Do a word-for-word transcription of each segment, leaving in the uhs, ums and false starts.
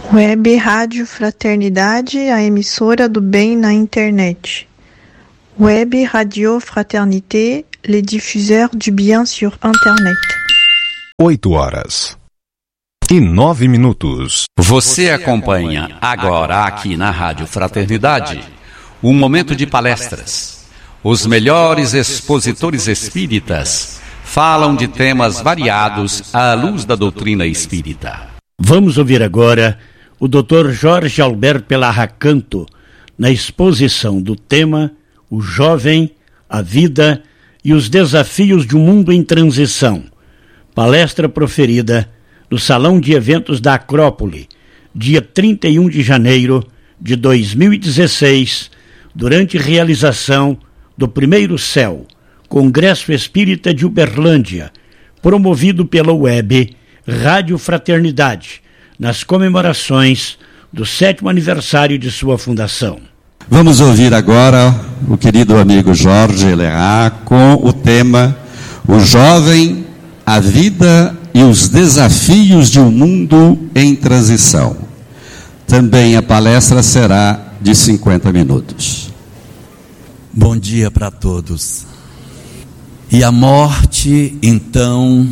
Web Rádio Fraternidade, a emissora do bem na internet. Web Radio Fraternité, les diffuseurs du bien sur internet. Oito horas e nove minutos. Você acompanha agora aqui na Rádio Fraternidade um momento de palestras. Os melhores expositores espíritas falam de temas variados à luz da doutrina espírita. Vamos ouvir agora o doutor Jorge Alberto Pelarracanto na exposição do tema O Jovem, a Vida e os Desafios de um Mundo em Transição. Palestra proferida no Salão de Eventos da Acrópole, dia trinta e um de janeiro de dois mil e dezesseis, durante realização do Primeiro Céu, Congresso Espírita de Uberlândia, promovido pela web Rádio Fraternidade, nas comemorações do sétimo aniversário de sua fundação. Vamos ouvir agora o querido amigo Jorge Eleá com o tema O Jovem, a Vida e os Desafios de um Mundo em Transição. Também a palestra será de cinquenta minutos. Bom dia para todos. E a morte, então,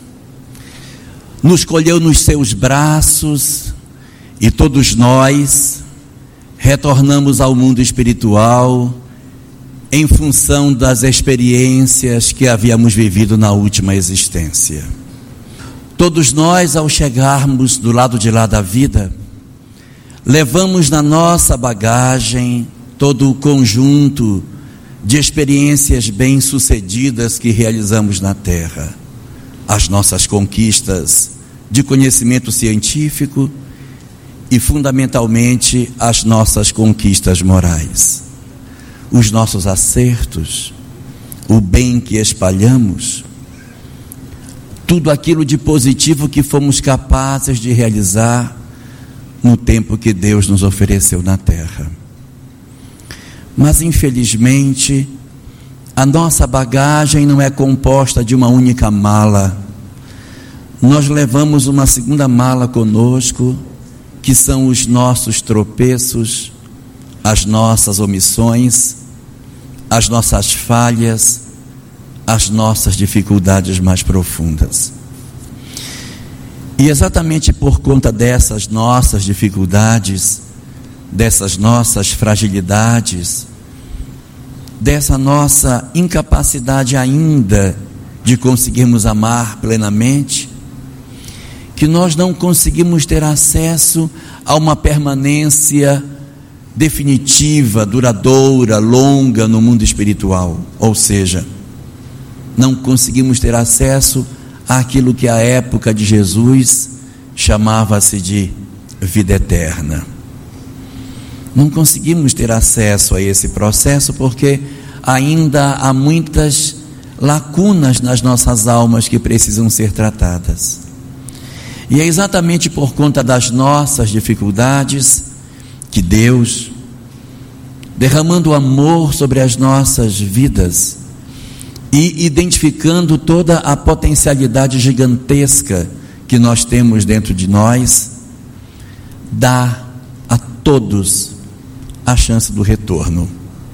nos colheu nos seus braços e todos nós retornamos ao mundo espiritual em função das experiências que havíamos vivido na última existência. Todos nós, ao chegarmos do lado de lá da vida, levamos na nossa bagagem todo o conjunto de experiências bem-sucedidas que realizamos na Terra, as nossas conquistas de conhecimento científico e, fundamentalmente, as nossas conquistas morais, os nossos acertos, o bem que espalhamos, tudo aquilo de positivo que fomos capazes de realizar no tempo que Deus nos ofereceu na Terra. Mas, infelizmente, a nossa bagagem não é composta de uma única mala. Nós levamos uma segunda mala conosco, que são os nossos tropeços, as nossas omissões, as nossas falhas, as nossas dificuldades mais profundas. E exatamente por conta dessas nossas dificuldades, dessas nossas fragilidades, dessa nossa incapacidade ainda de conseguirmos amar plenamente, que nós não conseguimos ter acesso a uma permanência definitiva, duradoura, longa no mundo espiritual. Ou seja, não conseguimos ter acesso àquilo que a época de Jesus chamava-se de vida eterna. Não conseguimos ter acesso a esse processo porque ainda há muitas lacunas nas nossas almas que precisam ser tratadas. E é exatamente por conta das nossas dificuldades que Deus, derramando amor sobre as nossas vidas e identificando toda a potencialidade gigantesca que nós temos dentro de nós, dá a todos a chance do retorno,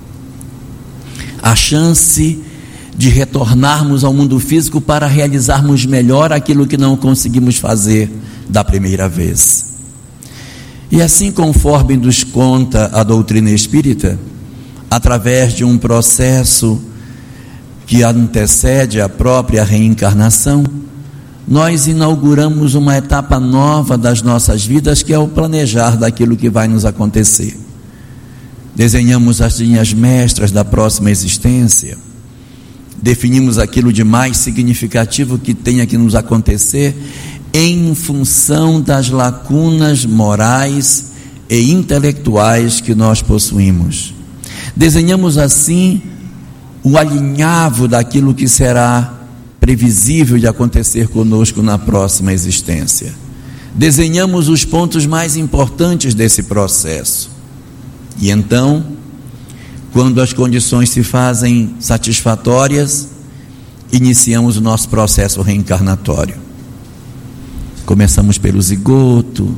a chance de retornarmos ao mundo físico para realizarmos melhor aquilo que não conseguimos fazer da primeira vez. E assim, conforme nos conta a doutrina espírita, através de um processo que antecede a própria reencarnação, nós inauguramos uma etapa nova das nossas vidas, que é o planejar daquilo que vai nos acontecer. Desenhamos as linhas mestras da próxima existência, definimos aquilo de mais significativo que tenha que nos acontecer em função das lacunas morais e intelectuais que nós possuímos. Desenhamos assim o alinhavo daquilo que será previsível de acontecer conosco na próxima existência. Desenhamos os pontos mais importantes desse processo. E então, quando as condições se fazem satisfatórias, iniciamos o nosso processo reencarnatório. Começamos pelo zigoto,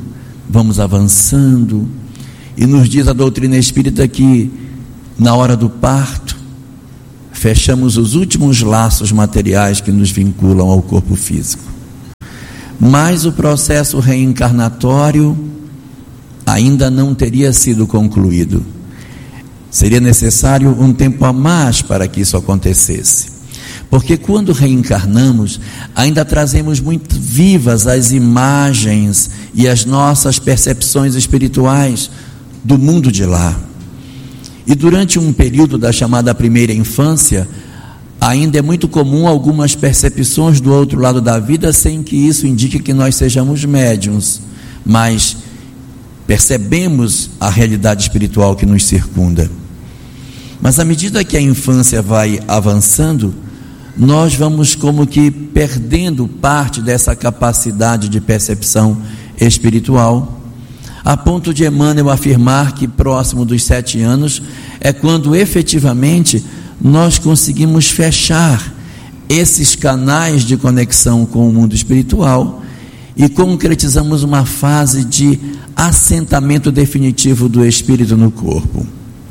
vamos avançando, e nos diz a doutrina espírita que na hora do parto fechamos os últimos laços materiais que nos vinculam ao corpo físico, mas o processo reencarnatório ainda não teria sido concluído. Seria necessário um tempo a mais para que isso acontecesse, porque quando reencarnamos, ainda trazemos muito vivas as imagens e as nossas percepções espirituais do mundo de lá. E durante um período da chamada primeira infância, ainda é muito comum algumas percepções do outro lado da vida, sem que isso indique que nós sejamos médiuns, mas percebemos a realidade espiritual que nos circunda. Mas à medida que a infância vai avançando, nós vamos como que perdendo parte dessa capacidade de percepção espiritual, a ponto de Emmanuel afirmar que próximo dos sete anos é quando efetivamente nós conseguimos fechar esses canais de conexão com o mundo espiritual e concretizamos uma fase de assentamento definitivo do espírito no corpo.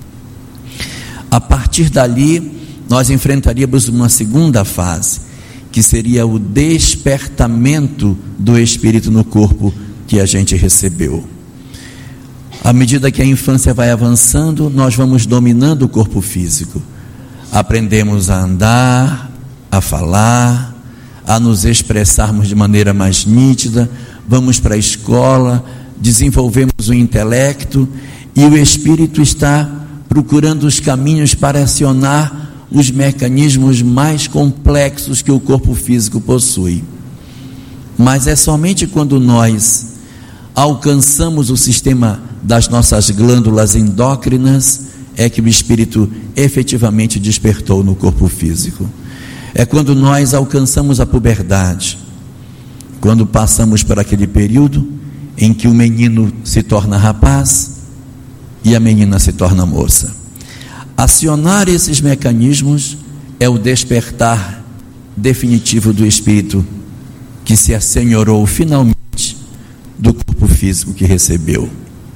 A partir dali, nós enfrentaríamos uma segunda fase, que seria o despertamento do espírito no corpo que a gente recebeu. À medida que a infância vai avançando, nós vamos dominando o corpo físico. Aprendemos a andar, a falar, a nos expressarmos de maneira mais nítida, vamos para a escola, desenvolvemos o intelecto e o espírito está procurando os caminhos para acionar os mecanismos mais complexos que o corpo físico possui. Mas é somente quando nós alcançamos o sistema das nossas glândulas endócrinas é que o espírito efetivamente despertou no corpo físico. É quando nós alcançamos a puberdade, quando passamos por aquele período em que o menino se torna rapaz e a menina se torna moça. Acionar esses mecanismos é o despertar definitivo do espírito que se assenhorou finalmente do corpo físico que recebeu.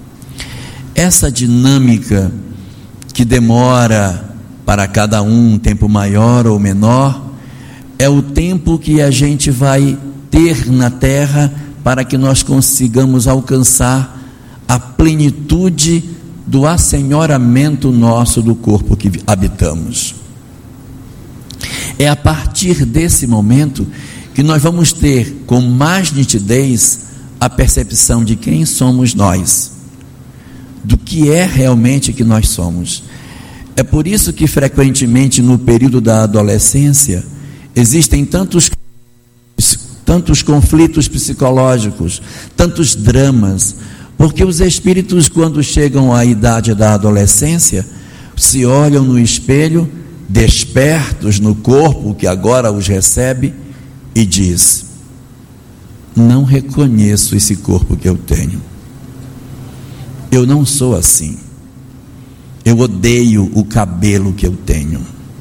Essa dinâmica que demora para cada um um tempo maior ou menor é o tempo que a gente vai ter na Terra para que nós consigamos alcançar a plenitude do assenhoramento nosso do corpo que habitamos. É a partir desse momento que nós vamos ter com mais nitidez a percepção de quem somos nós, do que é realmente que nós somos. É por isso que frequentemente no período da adolescência existem tantos, tantos conflitos psicológicos, tantos dramas, porque os espíritos, quando chegam à idade da adolescência, se olham no espelho, despertos no corpo que agora os recebe, e diz: não reconheço esse corpo que eu tenho, eu não sou assim, eu odeio o cabelo que eu tenho,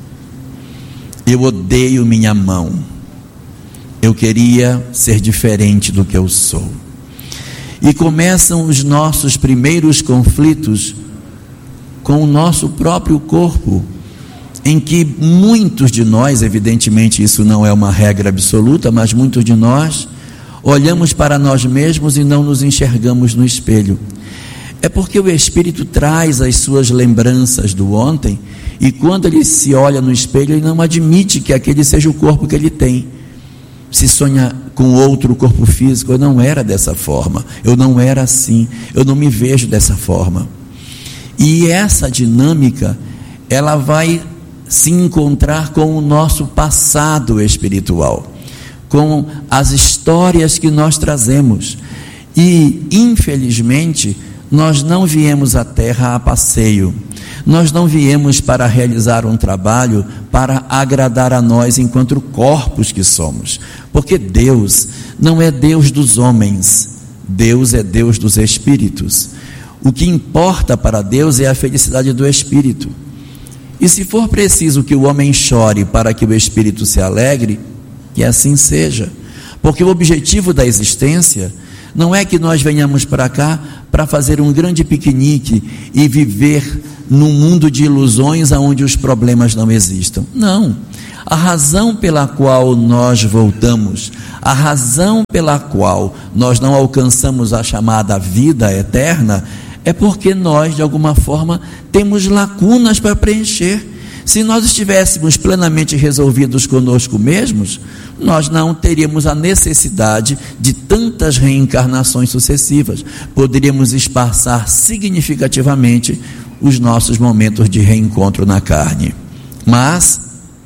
eu odeio minha mão, eu queria ser diferente do que eu sou. E começam os nossos primeiros conflitos com o nosso próprio corpo, em que muitos de nós, evidentemente isso não é uma regra absoluta, mas muitos de nós olhamos para nós mesmos e não nos enxergamos no espelho. É porque o espírito traz as suas lembranças do ontem, e quando ele se olha no espelho, ele não admite que aquele seja o corpo que ele tem. Se sonha com outro corpo físico: eu não era dessa forma, eu não era assim, eu não me vejo dessa forma. E essa dinâmica, ela vai se encontrar com o nosso passado espiritual, com as histórias que nós trazemos. E infelizmente nós não viemos à Terra a passeio, nós não viemos para realizar um trabalho para agradar a nós enquanto corpos que somos, porque Deus não é Deus dos homens, Deus é Deus dos espíritos. O que importa para Deus é a felicidade do espírito, e se for preciso que o homem chore para que o espírito se alegre, que assim seja, porque o objetivo da existência Não é que nós venhamos para cá para fazer um grande piquenique e viver num mundo de ilusões onde os problemas não existam. Não. A razão pela qual nós voltamos, a razão pela qual nós não alcançamos a chamada vida eterna, é porque nós, de alguma forma, temos lacunas para preencher. Se nós estivéssemos plenamente resolvidos conosco mesmos, nós não teríamos a necessidade de tantas reencarnações sucessivas. Poderíamos espaçar significativamente os nossos momentos de reencontro na carne. Mas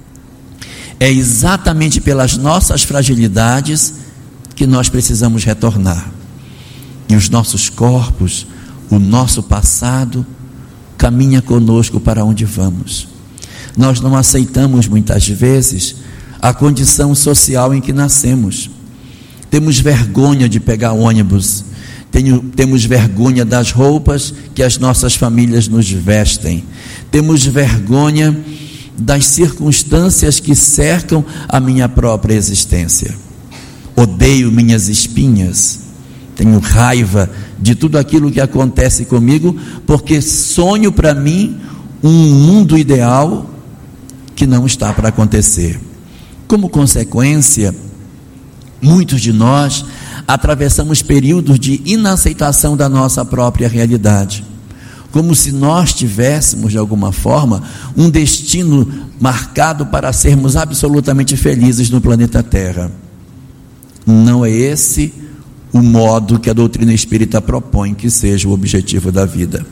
é exatamente pelas nossas fragilidades que nós precisamos retornar. E os nossos corpos, o nosso passado, caminha conosco para onde vamos. Nós não aceitamos muitas vezes a condição social em que nascemos. Temos vergonha de pegar ônibus, Tenho, temos vergonha das roupas que as nossas famílias nos vestem, temos vergonha das circunstâncias que cercam a minha própria existência. Odeio minhas espinhas, tenho raiva de tudo aquilo que acontece comigo, porque sonho para mim um mundo ideal que não está para acontecer. Como consequência, muitos de nós atravessamos períodos de inaceitação da nossa própria realidade, como se nós tivéssemos, de alguma forma, um destino marcado para sermos absolutamente felizes no planeta Terra. Não é esse o modo que a doutrina espírita propõe que seja o objetivo da vida.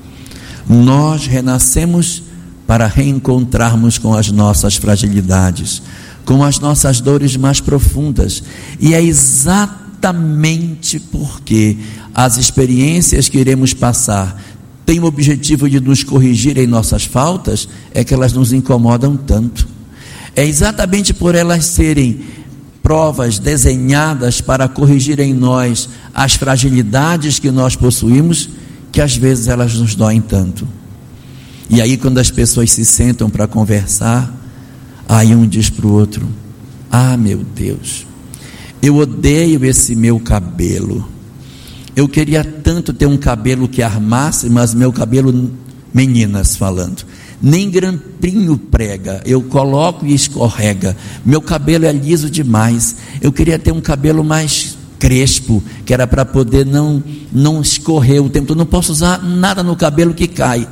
Nós renascemos para reencontrarmos com as nossas fragilidades, com as nossas dores mais profundas, e é exatamente porque as experiências que iremos passar têm o objetivo de nos corrigir em nossas faltas, é que elas nos incomodam tanto. É exatamente por elas serem provas desenhadas para corrigir em nós as fragilidades que nós possuímos, que às vezes elas nos doem tanto. E aí, quando as pessoas se sentam para conversar, aí um diz para o outro: ah, meu Deus, eu odeio esse meu cabelo, eu queria tanto ter um cabelo que armasse, mas meu cabelo, meninas falando, nem grampinho prega, eu coloco e escorrega, meu cabelo é liso demais, eu queria ter um cabelo mais crespo, que era para poder não, não escorrer o tempo todo, não posso usar nada no cabelo que cai.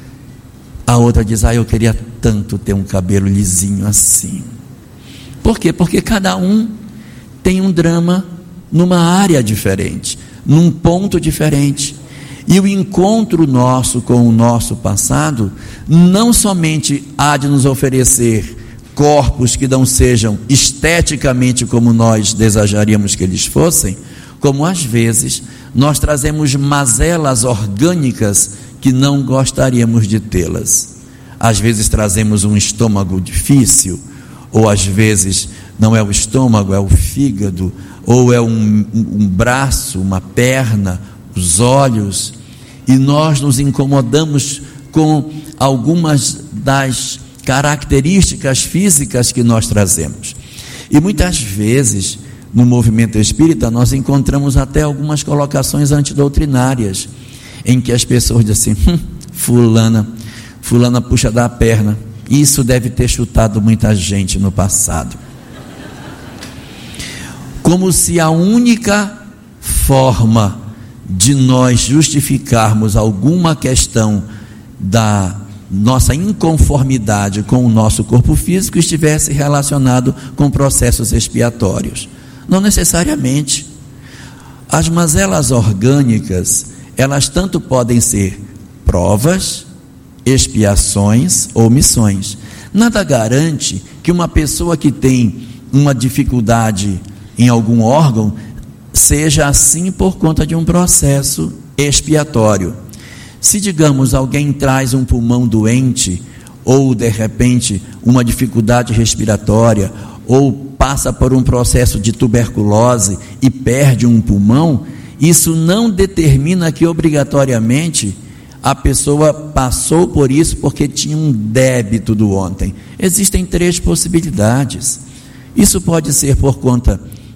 A outra diz: ah, eu queria tanto ter um cabelo lisinho assim. Por quê? Porque cada um tem um drama numa área diferente, num ponto diferente. E o encontro nosso com o nosso passado não somente há de nos oferecer corpos que não sejam esteticamente como nós desejaríamos que eles fossem, como às vezes nós trazemos mazelas orgânicas que não gostaríamos de tê-las. Às vezes trazemos um estômago difícil, ou às vezes não é o estômago, é o fígado, ou é um, um braço, uma perna, os olhos, e nós nos incomodamos com algumas das características físicas que nós trazemos. E muitas vezes, no movimento espírita, nós encontramos até algumas colocações antidoutrinárias, em que as pessoas dizem assim: hum, fulana, fulana puxa da perna. Isso deve ter chutado muita gente no passado. Como se a única forma de nós justificarmos alguma questão da nossa inconformidade com o nosso corpo físico estivesse relacionado com processos expiatórios. Não necessariamente. As mazelas orgânicas, elas tanto podem ser provas, expiações ou missões. Nada garante que uma pessoa que tem uma dificuldade em algum órgão seja assim por conta de um processo expiatório. Se, digamos, alguém traz um pulmão doente, ou de repente uma dificuldade respiratória, ou passa por um processo de tuberculose e perde um pulmão, isso não determina que obrigatoriamente a pessoa passou por isso porque tinha um débito do ontem. Existem três possibilidades. Isso pode ser por conta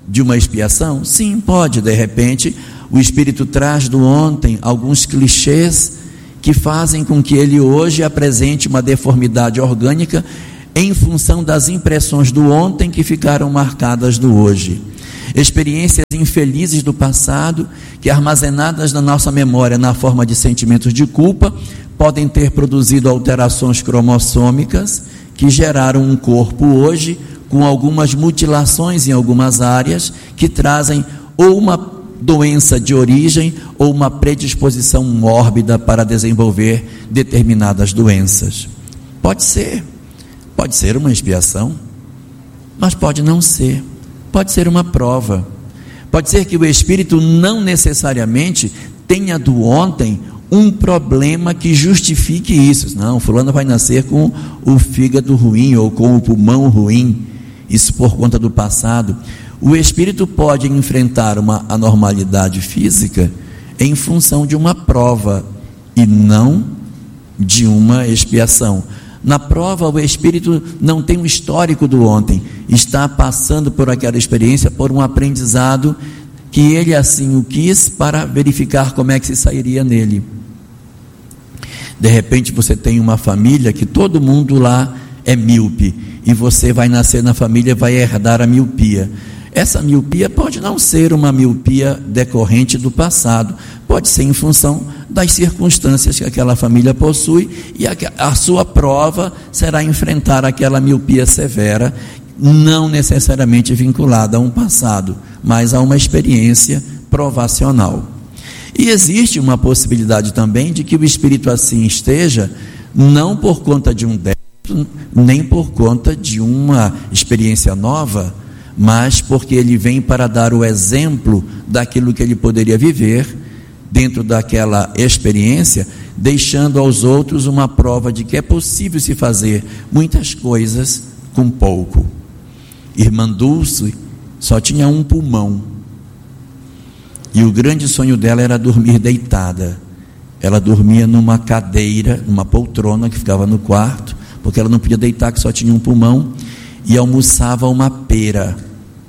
de uma expiação? Sim, pode. De repente, o espírito traz do ontem alguns clichês que fazem com que ele hoje apresente uma deformidade orgânica em função das impressões do ontem que ficaram marcadas do hoje. Experiências infelizes do passado, que armazenadas na nossa memória na forma de sentimentos de culpa, podem ter produzido alterações cromossômicas que geraram um corpo hoje com algumas mutilações em algumas áreas que trazem ou uma doença de origem ou uma predisposição mórbida para desenvolver determinadas doenças. Pode ser, pode ser uma expiação, mas pode não ser. Pode ser uma prova. Pode ser que o espírito não necessariamente tenha do ontem um problema que justifique isso. Não, fulano vai nascer com o fígado ruim ou com o pulmão ruim, isso por conta do passado. O espírito pode enfrentar uma anormalidade física em função de uma prova e não de uma expiação. Na prova, o espírito não tem um histórico do ontem, está passando por aquela experiência, por um aprendizado que ele assim o quis para verificar como é que se sairia nele. De repente você tem uma família que todo mundo lá é míope, e você vai nascer na família e vai herdar a miopia. Essa miopia pode não ser uma miopia decorrente do passado, pode ser em função das circunstâncias que aquela família possui, e a, a sua prova será enfrentar aquela miopia severa, não necessariamente vinculada a um passado, mas a uma experiência provacional. E existe uma possibilidade também de que o espírito assim esteja, não por conta de um débito, nem por conta de uma experiência nova, mas porque ele vem para dar o exemplo daquilo que ele poderia viver dentro daquela experiência, deixando aos outros uma prova de que é possível se fazer muitas coisas com pouco. Irmã Dulce só tinha um pulmão, e o grande sonho dela era dormir deitada. Ela dormia numa cadeira, numa poltrona que ficava no quarto, porque ela não podia deitar, que só tinha um pulmão, e almoçava uma pera.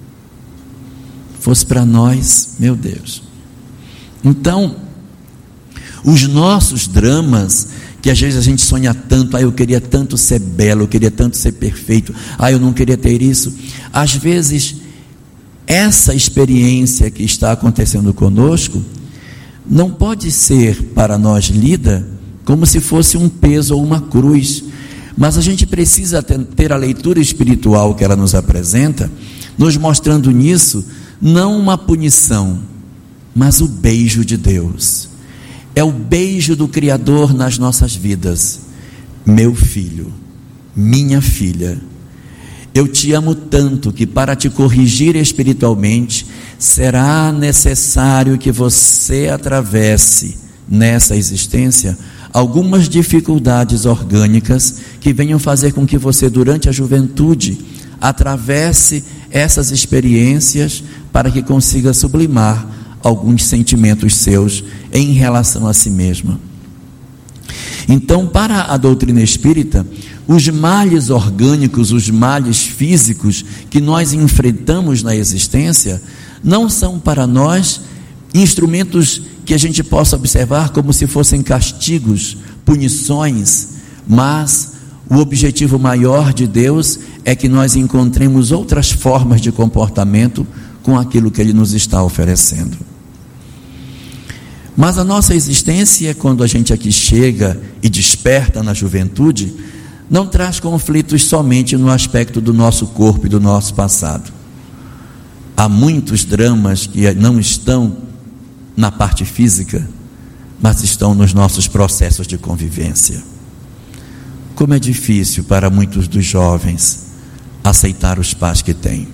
Fosse para nós, meu Deus. Então, os nossos dramas, que às vezes a gente sonha tanto, ah, eu queria tanto ser belo, eu queria tanto ser perfeito, ah, eu não queria ter isso. Às vezes, essa experiência que está acontecendo conosco, não pode ser para nós lida como se fosse um peso ou uma cruz, mas a gente precisa ter a leitura espiritual que ela nos apresenta, nos mostrando nisso, não uma punição, mas o beijo de Deus. É o beijo do Criador nas nossas vidas. Meu filho, minha filha, eu te amo tanto que para te corrigir espiritualmente, será necessário que você atravesse nessa existência algumas dificuldades orgânicas que venham fazer com que você durante a juventude atravesse essas experiências para que consiga sublimar alguns sentimentos seus em relação a si mesma. Então, para a doutrina espírita, os males orgânicos, os males físicos que nós enfrentamos na existência, não são para nós instrumentos que a gente possa observar como se fossem castigos, punições, mas o objetivo maior de Deus é que nós encontremos outras formas de comportamento com aquilo que Ele nos está oferecendo. Mas a nossa existência, quando a gente aqui chega e desperta na juventude, não traz conflitos somente no aspecto do nosso corpo e do nosso passado. Há muitos dramas que não estão na parte física, mas estão nos nossos processos de convivência. Como é difícil para muitos dos jovens aceitar os pais que têm.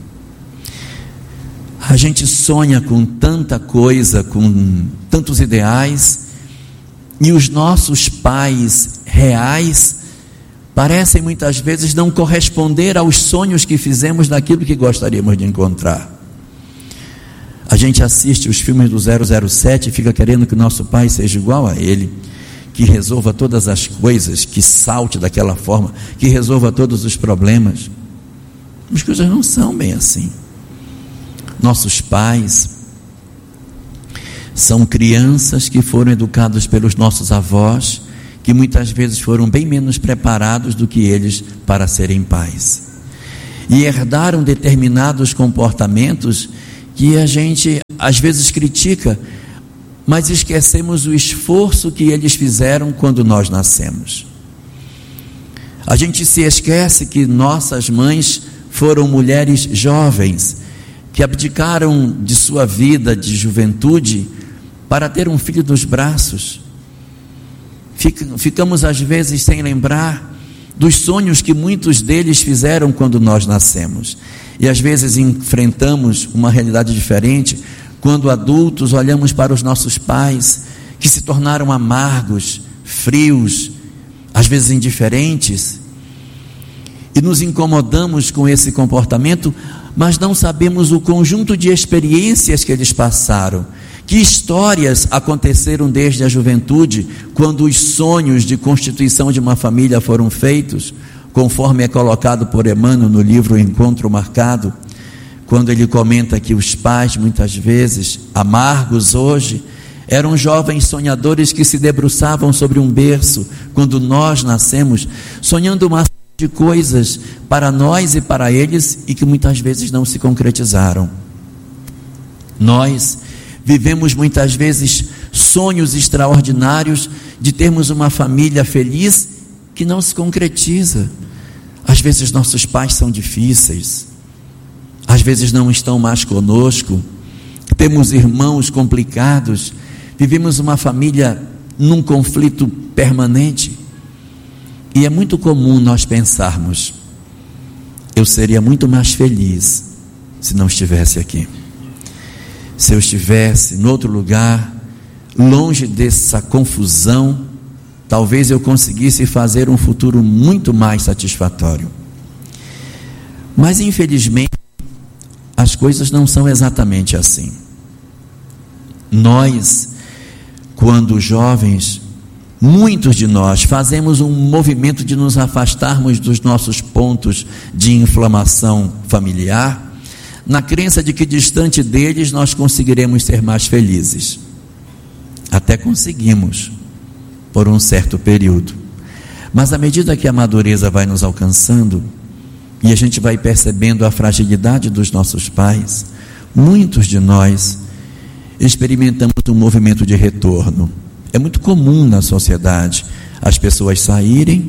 A gente sonha com tanta coisa, com tantos ideais, e os nossos pais reais parecem muitas vezes não corresponder aos sonhos que fizemos daquilo que gostaríamos de encontrar. A gente assiste os filmes do zero zero sete e fica querendo que o nosso pai seja igual a ele, que resolva todas as coisas, que salte daquela forma, que resolva todos os problemas. As coisas não são bem assim. nossos pais, são crianças que foram educados pelos nossos avós, que muitas vezes foram bem menos preparados do que eles para serem pais, e herdaram determinados comportamentos que a gente às vezes critica, mas esquecemos o esforço que eles fizeram quando nós nascemos. A gente se esquece que nossas mães foram mulheres jovens, que abdicaram de sua vida de juventude para ter um filho nos braços. Ficamos às vezes sem lembrar dos sonhos que muitos deles fizeram quando nós nascemos, e às vezes enfrentamos uma realidade diferente quando adultos olhamos para os nossos pais, que se tornaram amargos, frios, às vezes indiferentes, e nos incomodamos com esse comportamento, mas não sabemos o conjunto de experiências que eles passaram, que histórias aconteceram desde a juventude, quando os sonhos de constituição de uma família foram feitos, conforme é colocado por Emmanuel no livro Encontro Marcado, quando ele comenta que os pais, muitas vezes, amargos hoje, eram jovens sonhadores que se debruçavam sobre um berço, quando nós nascemos, sonhando uma série de coisas para nós e para eles, e que muitas vezes não se concretizaram. Nós vivemos muitas vezes sonhos extraordinários de termos uma família feliz que não se concretiza. Às vezes nossos pais são difíceis, às vezes não estão mais conosco, temos irmãos complicados, vivemos uma família num conflito permanente, e é muito comum nós pensarmos: eu seria muito mais feliz se não estivesse aqui, se eu estivesse em outro lugar, longe dessa confusão, talvez eu conseguisse fazer um futuro muito mais satisfatório. Mas infelizmente as coisas não são exatamente assim. Nós, quando jovens, muitos de nós fazemos um movimento de nos afastarmos dos nossos pontos de inflamação familiar, na crença de que distante deles nós conseguiremos ser mais felizes. Até conseguimos, por um certo período, mas à medida que a madureza vai nos alcançando e a gente vai percebendo a fragilidade dos nossos pais, muitos de nós experimentamos um movimento de retorno. É muito comum na sociedade as pessoas saírem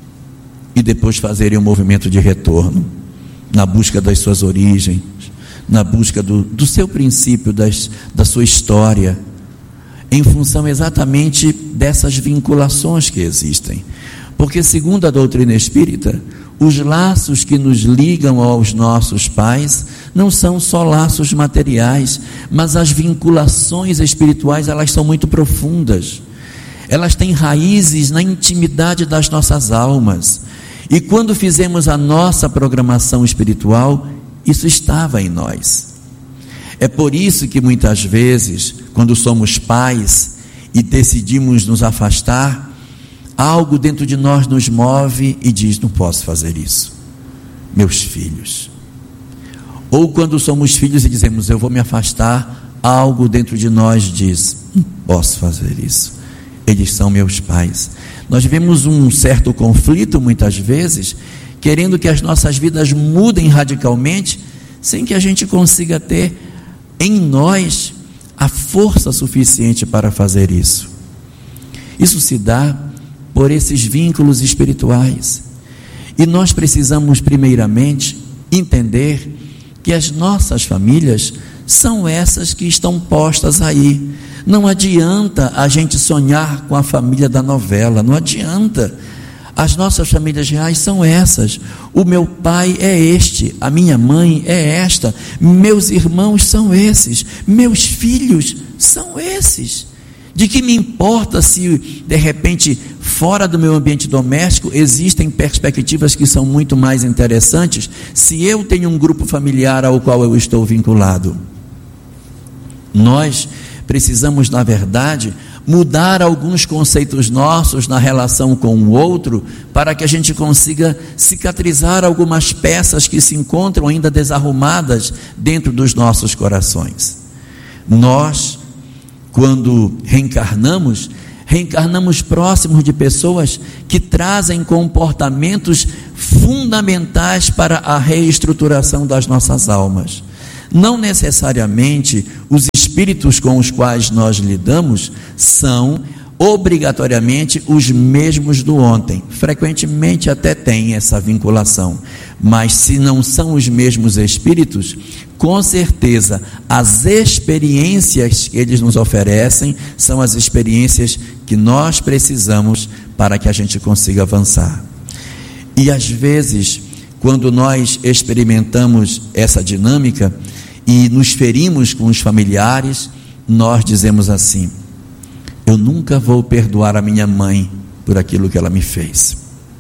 e depois fazerem um movimento de retorno, na busca das suas origens, na busca do, do seu princípio, das, da sua história, em função exatamente dessas vinculações que existem. Porque, segundo a doutrina espírita, os laços que nos ligam aos nossos pais não são só laços materiais, mas as vinculações espirituais, elas são muito profundas. Elas têm raízes na intimidade das nossas almas. E quando fizemos a nossa programação espiritual, isso estava em nós. É por isso que muitas vezes, quando somos pais e decidimos nos afastar, algo dentro de nós nos move e diz: não posso fazer isso, meus filhos. Ou quando somos filhos e dizemos: eu vou me afastar, algo dentro de nós diz: não posso fazer isso, eles são meus pais. Nós vivemos um certo conflito muitas vezes, querendo que as nossas vidas mudem radicalmente, sem que a gente consiga ter em nós a força suficiente para fazer isso. Isso se dá por esses vínculos espirituais, e nós precisamos primeiramente entender que as nossas famílias são essas que estão postas aí. Não adianta a gente sonhar com a família da novela, não adianta. As nossas famílias reais são essas. O meu pai é este, a minha mãe é esta, meus irmãos são esses, meus filhos são esses. De que me importa se de repente fora do meu ambiente doméstico existem perspectivas que são muito mais interessantes, se eu tenho um grupo familiar ao qual eu estou vinculado? Nós precisamos, na verdade, mudar alguns conceitos nossos na relação com o outro, para que a gente consiga cicatrizar algumas peças que se encontram ainda desarrumadas dentro dos nossos corações. Nós, quando reencarnamos, reencarnamos próximos de pessoas que trazem comportamentos fundamentais para a reestruturação das nossas almas. Não necessariamente os espíritos com os quais nós lidamos são obrigatoriamente os mesmos do ontem. Frequentemente até tem essa vinculação, mas se não são os mesmos espíritos, com certeza as experiências que eles nos oferecem são as experiências que nós precisamos para que a gente consiga avançar. E às vezes, quando nós experimentamos essa dinâmica e nos ferimos com os familiares, nós dizemos assim: eu nunca vou perdoar a minha mãe por aquilo que ela me fez.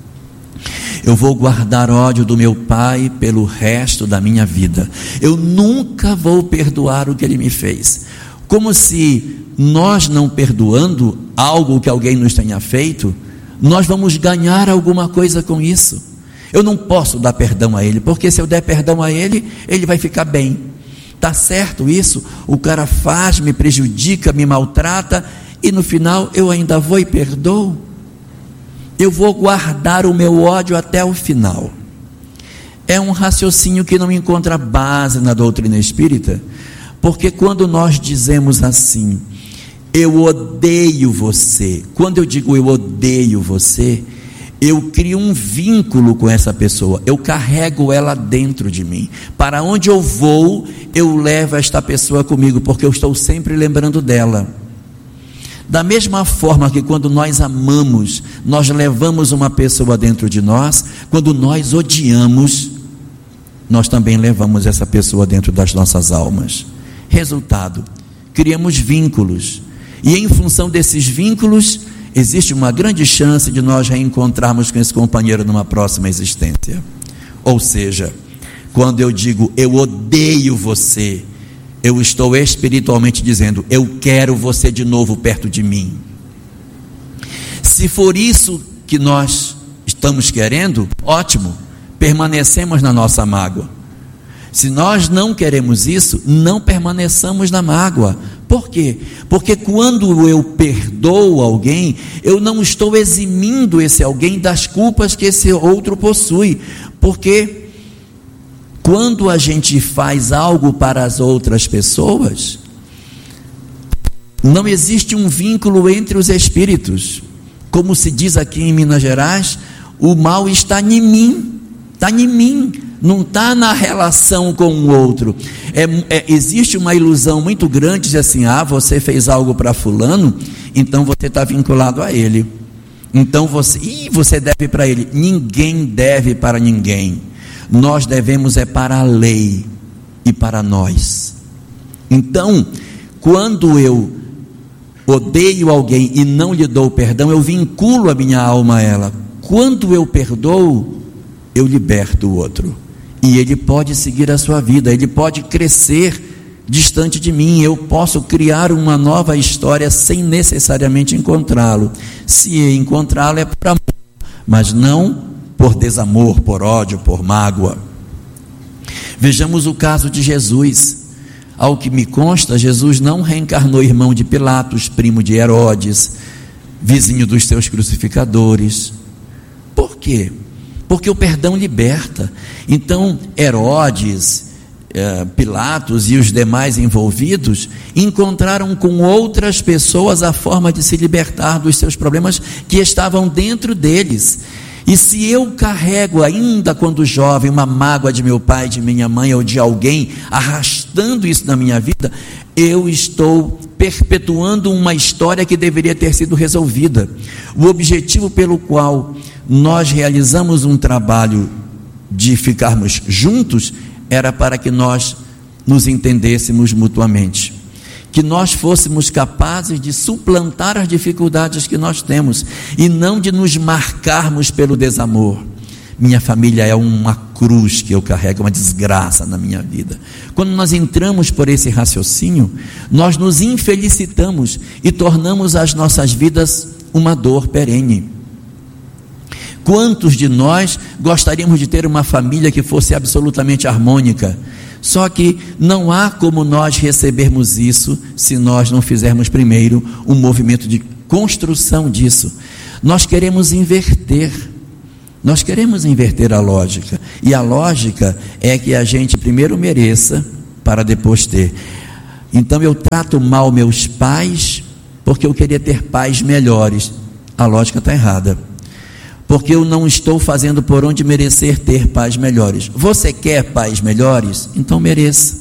Eu vou guardar ódio do meu pai pelo resto da minha vida. Eu nunca vou perdoar o que ele me fez. Como se nós não perdoando algo que alguém nos tenha feito, nós vamos ganhar alguma coisa com isso. Eu não posso dar perdão a ele, porque se eu der perdão a ele, ele vai ficar bem. Está certo isso? O cara faz, me prejudica, me maltrata, e no final eu ainda vou e perdoo? Eu vou guardar o meu ódio até o final. É um raciocínio que não encontra base na doutrina espírita, porque quando nós dizemos assim: eu odeio você, quando eu digo eu odeio você, eu crio um vínculo com essa pessoa, eu carrego ela dentro de mim. Para onde eu vou, eu levo esta pessoa comigo, porque eu estou sempre lembrando dela. Da mesma forma que quando nós amamos, nós levamos uma pessoa dentro de nós, quando nós odiamos, nós também levamos essa pessoa dentro das nossas almas. Resultado, criamos vínculos, e em função desses vínculos, existe uma grande chance de nós reencontrarmos com esse companheiro numa próxima existência. Ou seja, quando eu digo eu odeio você, eu estou espiritualmente dizendo: eu quero você de novo perto de mim. Se for isso que nós estamos querendo, ótimo, permanecemos na nossa mágoa. Se nós não queremos isso, não permaneçamos na mágoa. Por quê? Porque quando eu perdoo alguém, eu não estou eximindo esse alguém das culpas que esse outro possui. Porque quando a gente faz algo para as outras pessoas, não existe um vínculo entre os espíritos. Como se diz aqui em Minas Gerais, o mal está em mim, está em mim, não está na relação com o outro. É, é, existe uma ilusão muito grande de assim: ah, você fez algo para fulano, então você está vinculado a ele. Então você, ih, você deve para ele. Ninguém deve para ninguém. Nós devemos é para a lei e para nós. Então, quando eu odeio alguém e não lhe dou perdão, eu vinculo a minha alma a ela. Quando eu perdoo, eu liberto o outro, e ele pode seguir a sua vida, ele pode crescer distante de mim, eu posso criar uma nova história sem necessariamente encontrá-lo. Se encontrá-lo é por amor, mas não por desamor, por ódio, por mágoa. Vejamos o caso de Jesus. Ao que me consta, Jesus não reencarnou irmão de Pilatos, primo de Herodes, vizinho dos seus crucificadores. Por quê? Porque o perdão liberta. Então Herodes, eh, Pilatos e os demais envolvidos encontraram com outras pessoas a forma de se libertar dos seus problemas que estavam dentro deles. E se eu carrego ainda quando jovem uma mágoa de meu pai, de minha mãe ou de alguém, arrastando isso na minha vida, eu estou perpetuando uma história que deveria ter sido resolvida. O objetivo pelo qual nós realizamos um trabalho de ficarmos juntos era para que nós nos entendêssemos mutuamente, que nós fôssemos capazes de suplantar as dificuldades que nós temos, e não de nos marcarmos pelo desamor. minha família é uma cruz que eu carrego, uma desgraça na minha vida. Quando nós entramos por esse raciocínio, nós nos infelicitamos e tornamos as nossas vidas uma dor perene. Quantos de nós gostaríamos de ter uma família que fosse absolutamente harmônica? Só que não há como nós recebermos isso se nós não fizermos primeiro um movimento de construção disso. Nós queremos inverter, nós queremos inverter a lógica, e a lógica é que a gente primeiro mereça para depois ter. Então eu trato mal meus pais porque eu queria ter pais melhores. A lógica está errada, porque eu não estou fazendo por onde merecer ter pais melhores. Você quer pais melhores? Então mereça.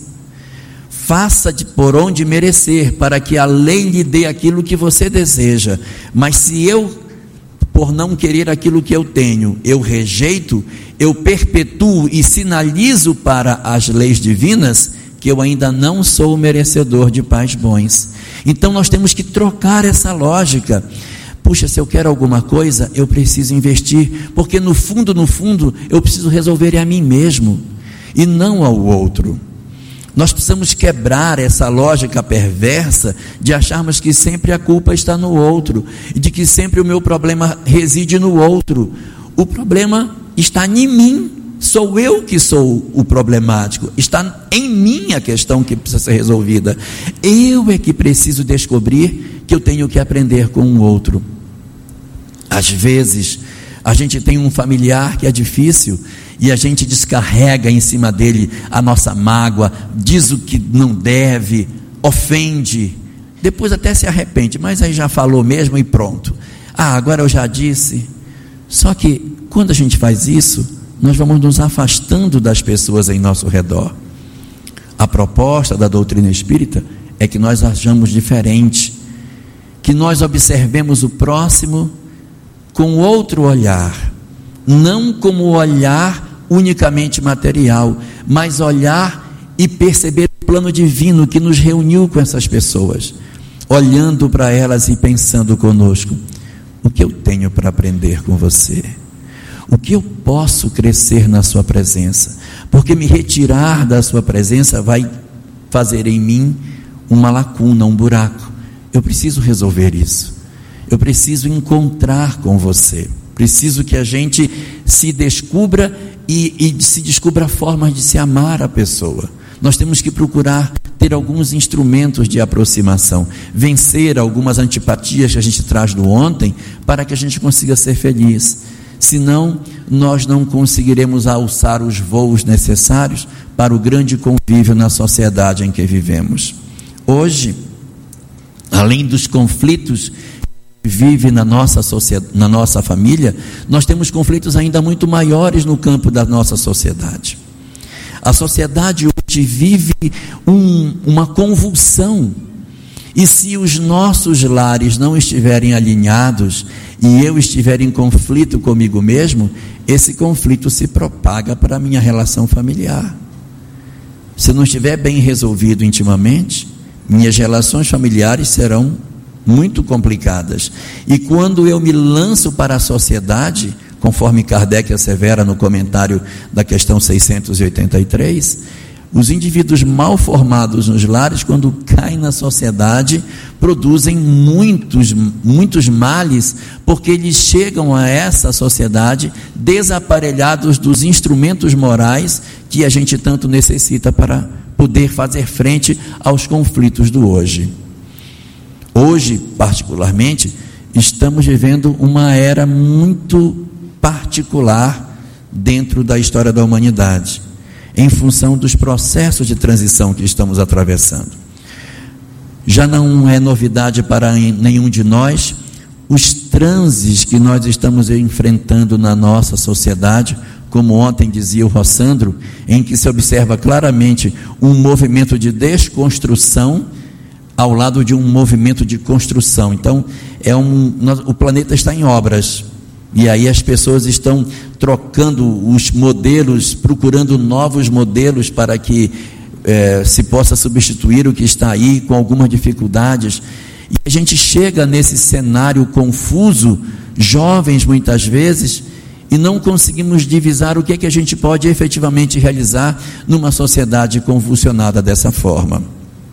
Faça de por onde merecer, para que a lei lhe dê aquilo que você deseja. Mas se eu, por não querer aquilo que eu tenho, eu rejeito, eu perpetuo e sinalizo para as leis divinas que eu ainda não sou merecedor de pais bons. Então nós temos que trocar essa lógica. Puxa, se eu quero alguma coisa, eu preciso investir, porque no fundo, no fundo, eu preciso resolver a mim mesmo, e não ao outro. Nós precisamos quebrar essa lógica perversa de acharmos que sempre a culpa está no outro, e de que sempre o meu problema reside no outro. O problema está em mim, sou eu que sou o problemático, está em mim a questão que precisa ser resolvida. Eu é que preciso descobrir que eu tenho que aprender com o outro. Às vezes a gente tem um familiar que é difícil e a gente descarrega em cima dele a nossa mágoa, diz o que não deve, ofende, depois até se arrepende, mas aí já falou mesmo e pronto. Ah, agora eu já disse. Só que quando a gente faz isso, nós vamos nos afastando das pessoas em nosso redor. A proposta da doutrina espírita é que nós ajamos diferente, que nós observemos o próximo com outro olhar, não como olhar unicamente material, mas olhar e perceber o plano divino que nos reuniu com essas pessoas, olhando para elas e pensando conosco: o que eu tenho para aprender com você? O que eu posso crescer na sua presença? Porque me retirar da sua presença vai fazer em mim uma lacuna, um buraco. Eu preciso resolver isso. Eu preciso encontrar com você. Preciso que a gente se descubra e, e se descubra formas de se amar a pessoa. Nós temos que procurar ter alguns instrumentos de aproximação, vencer algumas antipatias que a gente traz do ontem, para que a gente consiga ser feliz. Senão, nós não conseguiremos alçar os voos necessários para o grande convívio na sociedade em que vivemos. Hoje, além dos conflitos que vive na nossa sociedade, na nossa família, nós temos conflitos ainda muito maiores no campo da nossa sociedade. A sociedade hoje vive um, uma convulsão, e se os nossos lares não estiverem alinhados e eu estiver em conflito comigo mesmo, esse conflito se propaga para a minha relação familiar. Se não estiver bem resolvido intimamente, minhas relações familiares serão muito complicadas. E quando eu me lanço para a sociedade, conforme Kardec assevera no comentário da questão seiscentos e oitenta e três, os indivíduos mal formados nos lares, quando caem na sociedade, produzem muitos, muitos males, porque eles chegam a essa sociedade desaparelhados dos instrumentos morais que a gente tanto necessita para poder fazer frente aos conflitos do hoje. Hoje, particularmente, estamos vivendo uma era muito particular dentro da história da humanidade, em função dos processos de transição que estamos atravessando. Já não é novidade para nenhum de nós os transes que nós estamos enfrentando na nossa sociedade, como ontem dizia o Rossandro, em que se observa claramente um movimento de desconstrução ao lado de um movimento de construção. Então, é um, o planeta está em obras, e aí as pessoas estão trocando os modelos, procurando novos modelos para que é, se possa substituir o que está aí, com algumas dificuldades, e a gente chega nesse cenário confuso, jovens muitas vezes, e não conseguimos divisar o que é que a gente pode efetivamente realizar numa sociedade convulsionada dessa forma.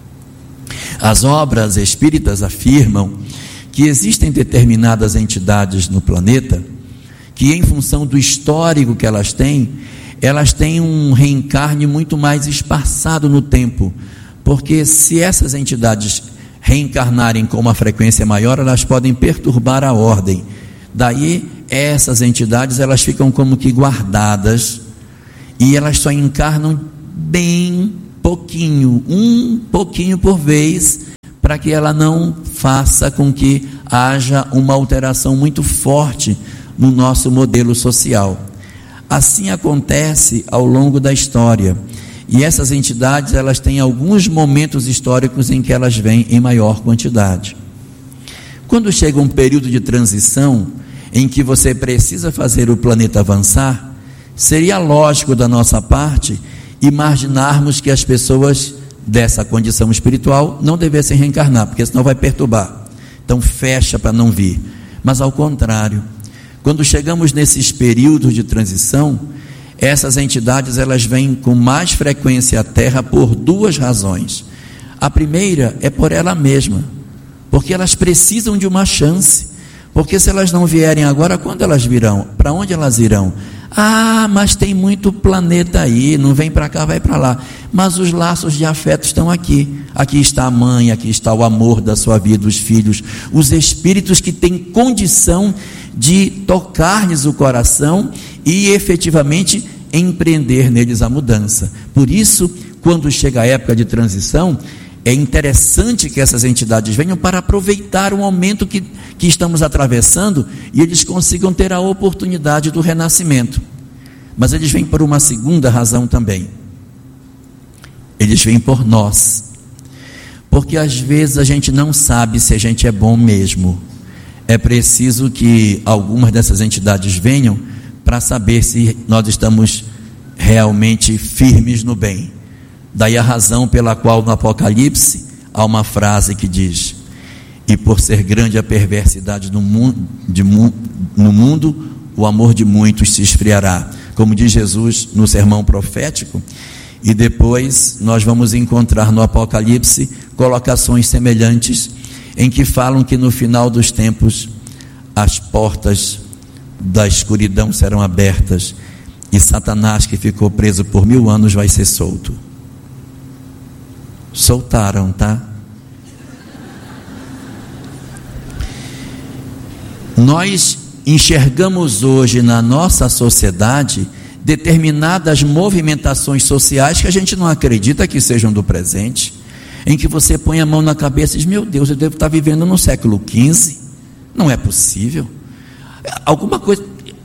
As obras espíritas afirmam que existem determinadas entidades no planeta que, em função do histórico que elas têm, elas têm um reencarne muito mais espaçado no tempo, porque se essas entidades reencarnarem com uma frequência maior, elas podem perturbar a ordem. Daí essas entidades, elas ficam como que guardadas, e elas só encarnam bem pouquinho, um pouquinho por vez, para que ela não faça com que haja uma alteração muito forte no nosso modelo social. Assim acontece ao longo da história, e essas entidades, elas têm alguns momentos históricos em que elas vêm em maior quantidade. Quando chega um período de transição em que você precisa fazer o planeta avançar, seria lógico da nossa parte imaginarmos que as pessoas dessa condição espiritual não devessem reencarnar, porque senão vai perturbar, então fecha para não vir. Mas ao contrário, quando chegamos nesses períodos de transição, essas entidades, elas vêm com mais frequência à Terra por duas razões. A primeira é por ela mesma, porque elas precisam de uma chance, porque se elas não vierem agora, quando elas virão? Para onde elas irão? Ah, mas tem muito planeta aí, não vem para cá, vai para lá. Mas os laços de afeto estão aqui. Aqui está a mãe, aqui está o amor da sua vida, os filhos, os espíritos que têm condição de tocar-lhes o coração e efetivamente empreender neles a mudança. Por isso, quando chega a época de transição, é interessante que essas entidades venham para aproveitar o momento que, que estamos atravessando e eles consigam ter a oportunidade do renascimento. Mas eles vêm por uma segunda razão também. Eles vêm por nós. Porque às vezes a gente não sabe se a gente é bom mesmo. É preciso que algumas dessas entidades venham para saber se nós estamos realmente firmes no bem. Daí a razão pela qual no Apocalipse há uma frase que diz: e por ser grande a perversidade no mundo, de, no mundo, o amor de muitos se esfriará, como diz Jesus no sermão profético. E depois nós vamos encontrar no Apocalipse colocações semelhantes, em que falam que no final dos tempos as portas da escuridão serão abertas e Satanás, que ficou preso por mil anos, vai ser solto. Soltaram, tá? Nós enxergamos hoje na nossa sociedade determinadas movimentações sociais que a gente não acredita que sejam do presente, em que você põe a mão na cabeça e diz: meu Deus, eu devo estar vivendo no século quinze, não é possível. Alguma coisa,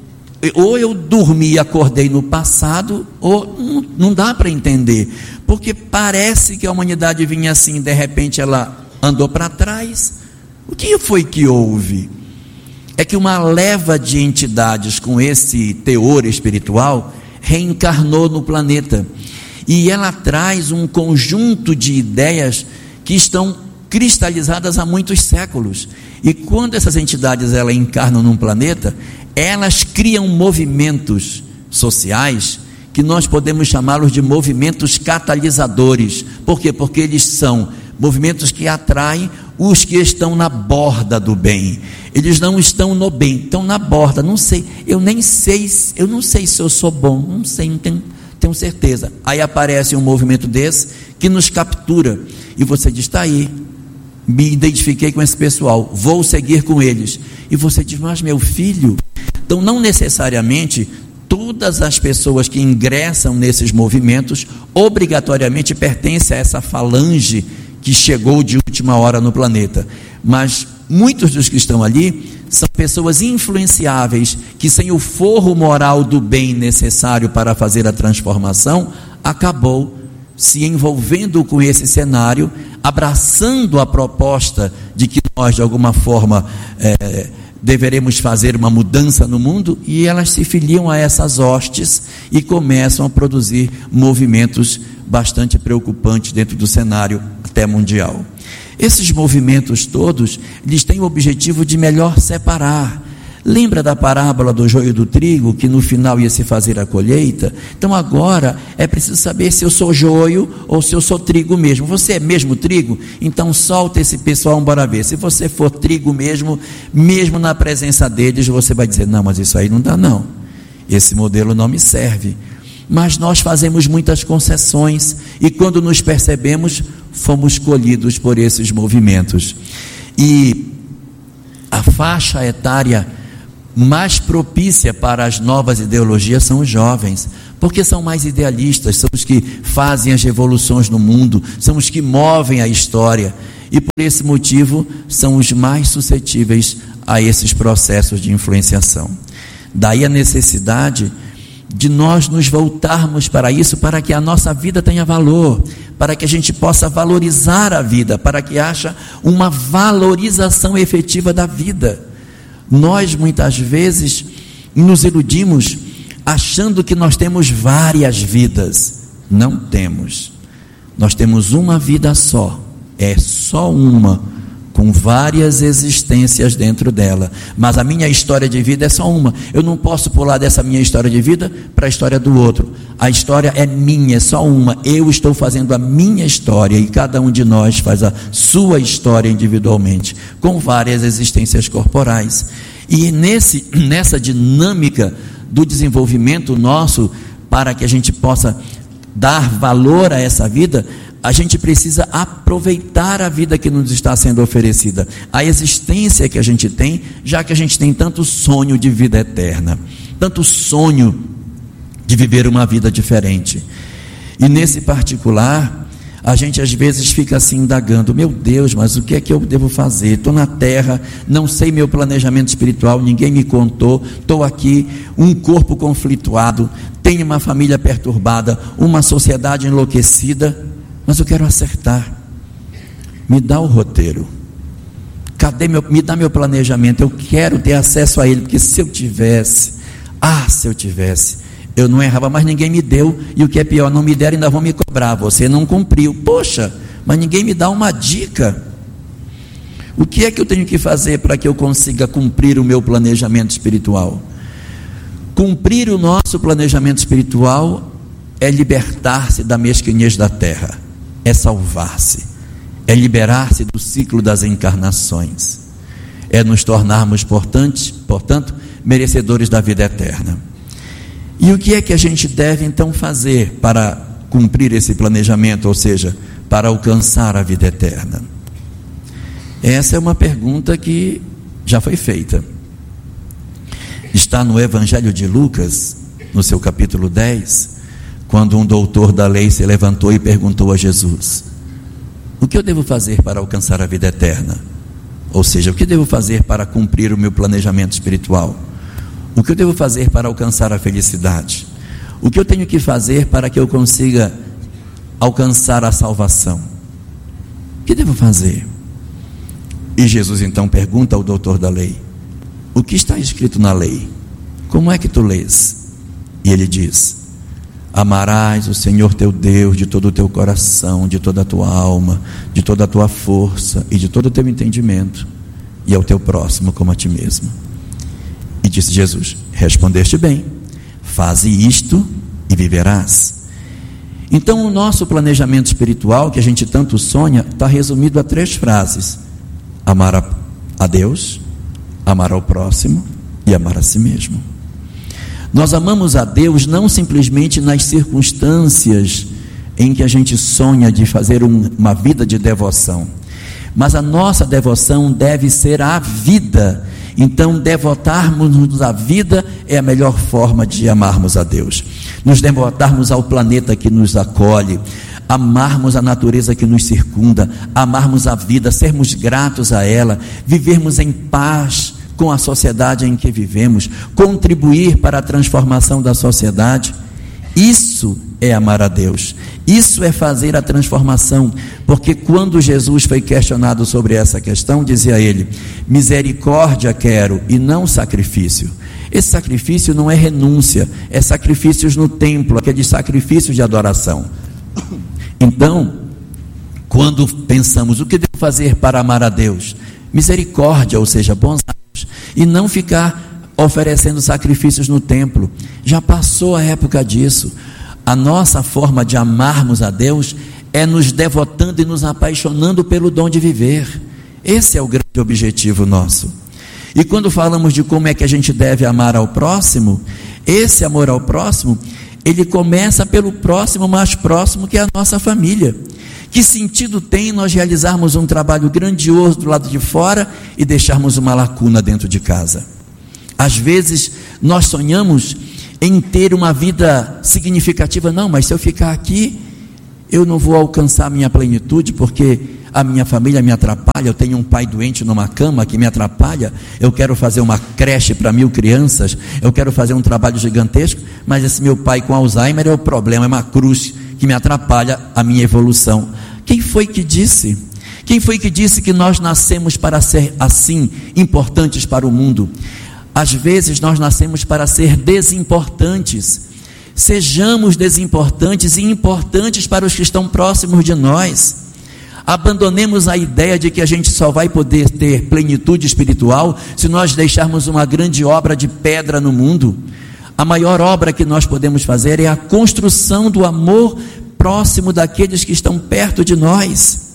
ou eu dormi e acordei no passado, ou não, não dá para entender, porque parece que a humanidade vinha assim, de repente ela andou para trás. O que foi que houve? É que uma leva de entidades com esse teor espiritual reencarnou no planeta, e ela traz um conjunto de ideias que estão cristalizadas há muitos séculos. E quando essas entidades elas encarnam num planeta, elas criam movimentos sociais que nós podemos chamá-los de movimentos catalisadores. Por quê? Porque eles são movimentos que atraem os que estão na borda do bem. Eles não estão no bem, estão na borda. Não sei, eu nem sei, eu não sei se eu sou bom, não sei, não tenho, tenho certeza. Aí aparece um movimento desse que nos captura, e você diz: está aí, me identifiquei com esse pessoal, vou seguir com eles. E você diz: mas meu filho, então não necessariamente todas as pessoas que ingressam nesses movimentos obrigatoriamente pertencem a essa falange que chegou de última hora no planeta, mas muitos dos que estão ali são pessoas influenciáveis, que sem o forro moral do bem necessário para fazer a transformação, acabou se envolvendo com esse cenário, abraçando a proposta de que nós de alguma forma é, deveremos fazer uma mudança no mundo, e elas se filiam a essas hostes e começam a produzir movimentos bastante preocupantes dentro do cenário até mundial. Esses movimentos todos, eles têm o objetivo de melhor separar, Lembra da parábola do joio e do trigo, que no final ia se fazer a colheita? Então agora é preciso saber se eu sou joio ou se eu sou trigo mesmo. Você é mesmo trigo? Então solta esse pessoal, bora ver. Se você for trigo mesmo, mesmo na presença deles, você vai dizer, não, mas isso aí não dá não, esse modelo não me serve. Mas nós fazemos muitas concessões e quando nos percebemos, fomos colhidos por esses movimentos. E a faixa etária mais propícia para as novas ideologias são os jovens, porque são mais idealistas, são os que fazem as revoluções no mundo, são os que movem a história, e por esse motivo são os mais suscetíveis a esses processos de influenciação. Daí a necessidade de nós nos voltarmos para isso, para que a nossa vida tenha valor, para que a gente possa valorizar a vida, para que haja uma valorização efetiva da vida. Nós muitas vezes nos iludimos achando que nós temos várias vidas. Não temos. Nós temos uma vida só. É só uma, com várias existências dentro dela. Mas a minha história de vida é só uma. Eu não posso pular dessa minha história de vida para a história do outro. A história é minha, é só uma. Eu estou fazendo a minha história e cada um de nós faz a sua história individualmente, com várias existências corporais. E nesse, nessa dinâmica do desenvolvimento nosso, para que a gente possa dar valor a essa vida, a gente precisa aproveitar a vida que nos está sendo oferecida, a existência que a gente tem, já que a gente tem tanto sonho de vida eterna, tanto sonho de viver uma vida diferente. E nesse particular, a gente às vezes fica assim indagando, meu Deus, mas o que é que eu devo fazer? Estou na terra, não sei meu planejamento espiritual, ninguém me contou, estou aqui, um corpo conflituado, tenho uma família perturbada, uma sociedade enlouquecida, mas eu quero acertar. Me dá o roteiro, cadê meu, me dá meu planejamento, eu quero ter acesso a ele, porque se eu tivesse, ah, se eu tivesse, eu não errava, mas ninguém me deu, e o que é pior, não me deram, ainda vão me cobrar, você não cumpriu, poxa, mas ninguém me dá uma dica. O que é que eu tenho que fazer para que eu consiga cumprir o meu planejamento espiritual? Cumprir o nosso planejamento espiritual é libertar-se da mesquinhez da terra, é salvar-se, é liberar-se do ciclo das encarnações, é nos tornarmos, portanto, portanto, merecedores da vida eterna. E o que é que a gente deve então fazer para cumprir esse planejamento, ou seja, para alcançar a vida eterna? Essa é uma pergunta que já foi feita. Está no Evangelho de Lucas, no seu capítulo dez, quando um doutor da lei se levantou e perguntou a Jesus: o que eu devo fazer para alcançar a vida eterna? Ou seja, o que devo fazer para cumprir o meu planejamento espiritual? O que eu devo fazer para alcançar a felicidade? O que eu tenho que fazer para que eu consiga alcançar a salvação? O que devo fazer? E Jesus então pergunta ao doutor da lei: o que está escrito na lei? Como é que tu lês? E ele diz: amarás o Senhor teu Deus de todo o teu coração, de toda a tua alma, de toda a tua força e de todo o teu entendimento, e ao teu próximo como a ti mesmo. E disse Jesus: respondeste bem, faze isto e viverás. Então o nosso planejamento espiritual, que a gente tanto sonha, está resumido a três frases: amar a, a Deus, amar ao próximo e amar a si mesmo. Nós amamos a Deus não simplesmente nas circunstâncias em que a gente sonha de fazer um, uma vida de devoção, mas a nossa devoção deve ser à vida. Então, devotarmos-nos à vida é a melhor forma de amarmos a Deus. Nos devotarmos ao planeta que nos acolhe, amarmos a natureza que nos circunda, amarmos a vida, sermos gratos a ela, vivermos em paz com a sociedade em que vivemos, contribuir para a transformação da sociedade. Isso é amar a Deus, isso é fazer a transformação, porque quando Jesus foi questionado sobre essa questão, dizia ele: misericórdia quero e não sacrifício. Esse sacrifício não é renúncia, é sacrifícios no templo, aqueles sacrifícios de adoração. Então, quando pensamos o que devo fazer para amar a Deus, misericórdia, ou seja, bons atos, e não ficar oferecendo sacrifícios no templo. Já passou a época disso. A nossa forma de amarmos a Deus é nos devotando e nos apaixonando pelo dom de viver. Esse é o grande objetivo nosso. E quando falamos de como é que a gente deve amar ao próximo, esse amor ao próximo, ele começa pelo próximo mais próximo, que é a nossa família. Que sentido tem nós realizarmos um trabalho grandioso do lado de fora e deixarmos uma lacuna dentro de casa? Às vezes nós sonhamos em ter uma vida significativa. Não, mas se eu ficar aqui, eu não vou alcançar a minha plenitude, porque a minha família me atrapalha. Eu tenho um pai doente numa cama que me atrapalha. Eu quero fazer uma creche para mil crianças, eu quero fazer um trabalho gigantesco, mas esse meu pai com Alzheimer é o problema, é uma cruz que me atrapalha a minha evolução. Quem foi que disse? Quem foi que disse que nós nascemos para ser assim, importantes para o mundo? Às vezes nós nascemos para ser desimportantes. Sejamos desimportantes e importantes para os que estão próximos de nós. Abandonemos a ideia de que a gente só vai poder ter plenitude espiritual se nós deixarmos uma grande obra de pedra no mundo. A maior obra que nós podemos fazer é a construção do amor próximo daqueles que estão perto de nós.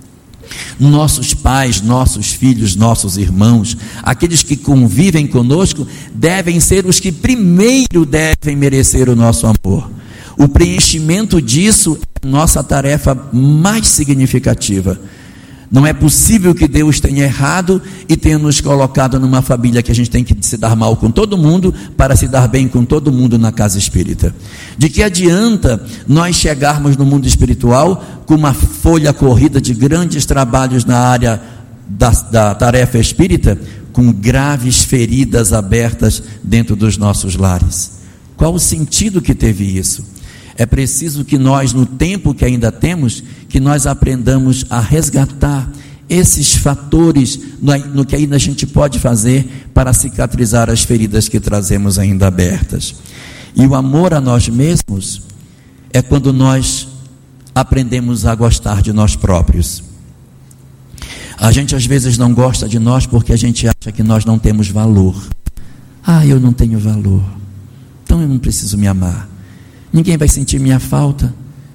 Nossos pais, nossos filhos, nossos irmãos, aqueles que convivem conosco, devem ser os que primeiro devem merecer o nosso amor. O preenchimento disso é a nossa tarefa mais significativa. Não é possível que Deus tenha errado e tenha nos colocado numa família que a gente tem que se dar mal com todo mundo para se dar bem com todo mundo na casa espírita. De que adianta nós chegarmos no mundo espiritual com uma folha corrida de grandes trabalhos na área da, da tarefa espírita, com graves feridas abertas dentro dos nossos lares? Qual o sentido que teve isso? É preciso que nós, no tempo que ainda temos, que nós aprendamos a resgatar esses fatores no, no que ainda a gente pode fazer para cicatrizar as feridas que trazemos ainda abertas. E o amor a nós mesmos é quando nós aprendemos a gostar de nós próprios. A gente às vezes não gosta de nós porque a gente acha que nós não temos valor. Ah, eu não tenho valor, então eu não preciso me amar. Ninguém vai sentir minha falta.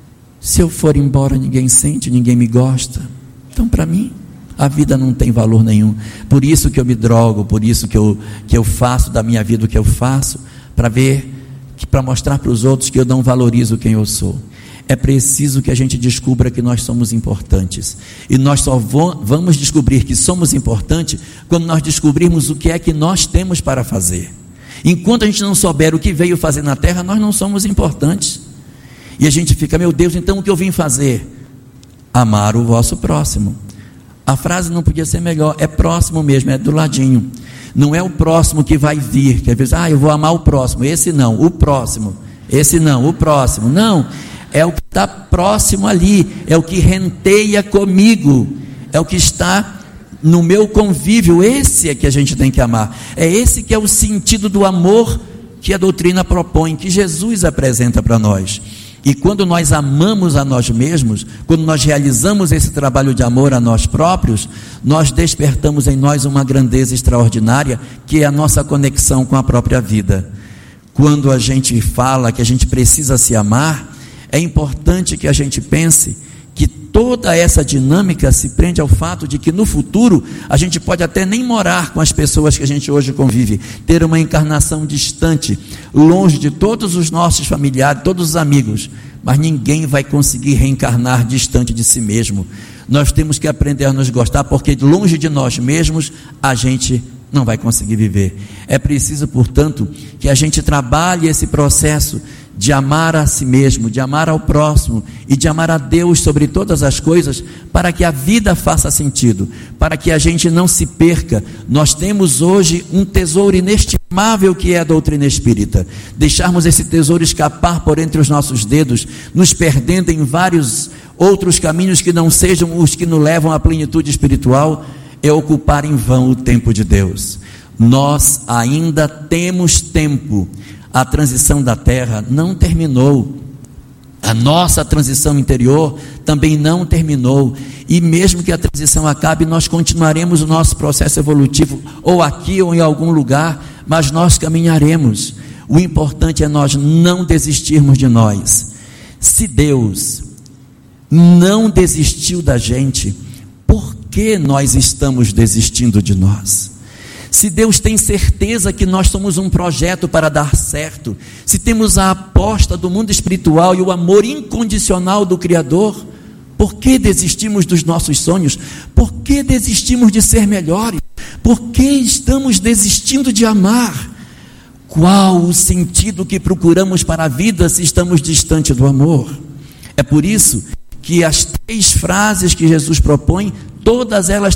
Se eu for embora, ninguém sente, ninguém me gosta. Então, para mim, a vida não tem valor nenhum. Por isso que eu me drogo, por isso que eu, que eu faço da minha vida o que eu faço, para ver, para mostrar para os outros que eu não valorizo quem eu sou. É preciso que a gente descubra que nós somos importantes. E nós só vamos descobrir que somos importantes quando nós descobrirmos o que é que nós temos para fazer. Enquanto a gente não souber o que veio fazer na terra, nós não somos importantes. E a gente fica, meu Deus, então o que eu vim fazer? Amar o vosso próximo. A frase não podia ser melhor, é próximo mesmo, é do ladinho. Não é o próximo que vai vir, que às vezes, ah, eu vou amar o próximo, esse não, o próximo, esse não, o próximo. Não, é o que está próximo ali, é o que renteia comigo, é o que está no meu convívio. Esse é que a gente tem que amar. É esse que é o sentido do amor que a doutrina propõe, que Jesus apresenta para nós. E quando nós amamos a nós mesmos, quando nós realizamos esse trabalho de amor a nós próprios, nós despertamos em nós uma grandeza extraordinária, que é a nossa conexão com a própria vida. Quando a gente fala que a gente precisa se amar, é importante que a gente pense que toda essa dinâmica se prende ao fato de que no futuro a gente pode até nem morar com as pessoas que a gente hoje convive, ter uma encarnação distante, longe de todos os nossos familiares, todos os amigos, mas ninguém vai conseguir reencarnar distante de si mesmo. Nós temos que aprender a nos gostar, porque longe de nós mesmos a gente não vai conseguir viver. É preciso, portanto, que a gente trabalhe esse processo de amar a si mesmo, de amar ao próximo e de amar a Deus sobre todas as coisas, para que a vida faça sentido, para que a gente não se perca. Nós temos hoje um tesouro inestimável que é a doutrina espírita. Deixarmos esse tesouro escapar por entre os nossos dedos, nos perdendo em vários outros caminhos que não sejam os que nos levam à plenitude espiritual, é ocupar em vão o tempo de Deus. Nós ainda temos tempo. A transição da terra não terminou, a nossa transição interior também não terminou, e mesmo que a transição acabe, nós continuaremos o nosso processo evolutivo, ou aqui ou em algum lugar, mas nós caminharemos. O importante é nós não desistirmos de nós. Se Deus não desistiu da gente, por que nós estamos desistindo de nós? Se Deus tem certeza que nós somos um projeto para dar certo, se temos a aposta do mundo espiritual e o amor incondicional do Criador, por que desistimos dos nossos sonhos? Por que desistimos de ser melhores? Por que estamos desistindo de amar? Qual o sentido que procuramos para a vida se estamos distante do amor? É por isso que as três frases que Jesus propõe, todas elas